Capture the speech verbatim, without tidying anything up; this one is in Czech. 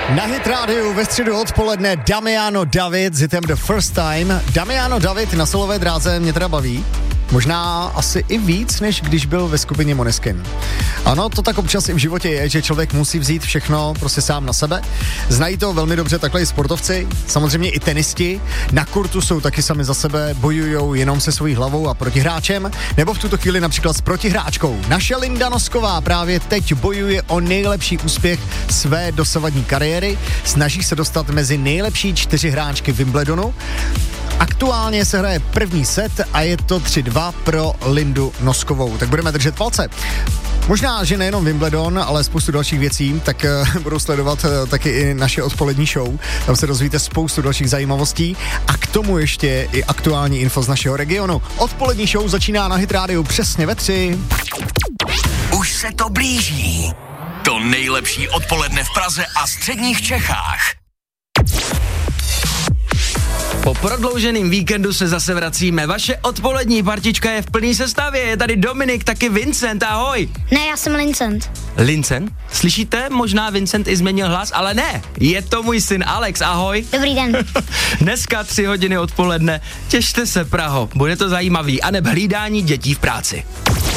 Na Hit rádiu ve středu odpoledne Damiano David s hitem The First Time. Damiano David na solové dráze mě teda baví. Možná asi i víc, než když byl ve skupině Måneskin. Ano, to tak občas i v životě je, že člověk musí vzít všechno prostě sám na sebe. Znají to velmi dobře takhle i sportovci, samozřejmě i tenisti. Na kurtu jsou taky sami za sebe, bojujou jenom se svojí hlavou a protihráčem, nebo v tuto chvíli například s protihráčkou. Naše Linda Nosková právě teď bojuje o nejlepší úspěch své dosavadní kariéry. Snaží se dostat mezi nejlepší čtyři hráčky Wimbledonu. Aktuálně se hraje první set a je to tři dva pro Lindu Noskovou. Tak budeme držet palce. Možná, že nejenom Wimbledon, ale spoustu dalších věcí, tak uh, budou sledovat uh, taky i naše odpolední show. Tam se dozvíte spoustu dalších zajímavostí a k tomu ještě i aktuální info z našeho regionu. Odpolední show začíná na Hit rádiu přesně ve tři. Už se to blíží. To nejlepší odpoledne v Praze a středních Čechách. Po prodlouženém víkendu se zase vracíme. Vaše odpolední partička je v plný sestavě. Je tady Dominik, taky Vincent, ahoj. Ne, já jsem Lincent. Lincent? Slyšíte? Možná Vincent i změnil hlas, ale ne. Je to můj syn Alex, ahoj. Dobrý den. Dneska tři hodiny odpoledne. Těšte se, Praho, bude to zajímavý. A neb hlídání dětí v práci.